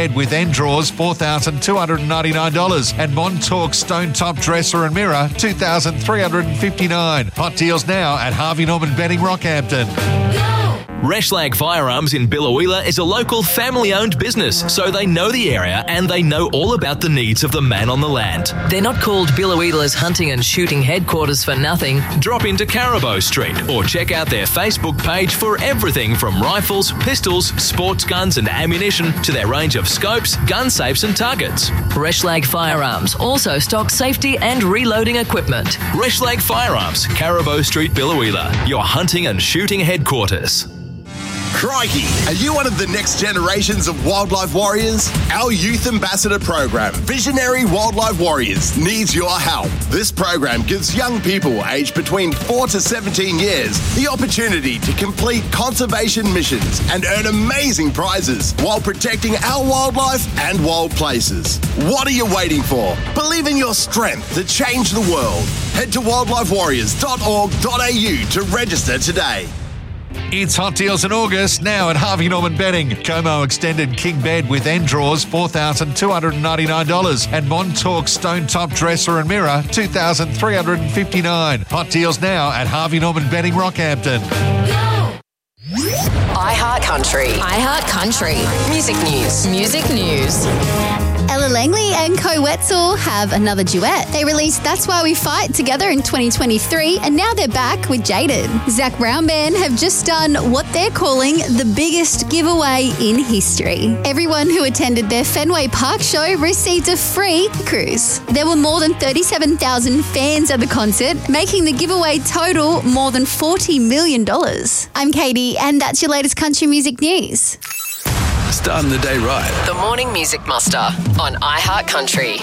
bed with end drawers, $4,299. And Montauk stone top dresser and mirror, $2,359. Hot deals now at Harvey Norman Bedding, Rockhampton. Reshlag Firearms in Biloela is a local family-owned business, so they know the area and they know all about the needs of the man on the land. They're not called Biloela's hunting and shooting headquarters for nothing. Drop into Caribou Street or check out their Facebook page for everything from rifles, pistols, sports guns and ammunition to their range of scopes, gun safes and targets. Reshlag Firearms also stocks safety and reloading equipment. Reshlag Firearms, Caribou Street, Biloela, your hunting and shooting headquarters. Crikey! Are you one of the next generations of wildlife warriors? Our Youth Ambassador program, Visionary Wildlife Warriors, needs your help. This program gives young people aged between 4 to 17 years the opportunity to complete conservation missions and earn amazing prizes while protecting our wildlife and wild places. What are you waiting for? Believe in your strength to change the world. Head to wildlifewarriors.org.au to register today. It's hot deals in August, now at Harvey Norman Bedding. Como extended king bed with end drawers, $4,299. And Montauk stone top dresser and mirror, $2,359. Hot deals now at Harvey Norman Bedding, Rockhampton. iHeart Country. iHeart Country. Music news. Music news. Ella Langley and Co Wetzel have another duet. They released That's Why We Fight together in 2023, and now they're back with Jaded. Zac Brown Band have just done what they're calling the biggest giveaway in history. Everyone who attended their Fenway Park show received a free cruise. There were more than 37,000 fans at the concert, making the giveaway total more than $40 million. I'm Katie, and that's your latest country music news. Starting the day right. The Morning Music Muster on iHeart Country.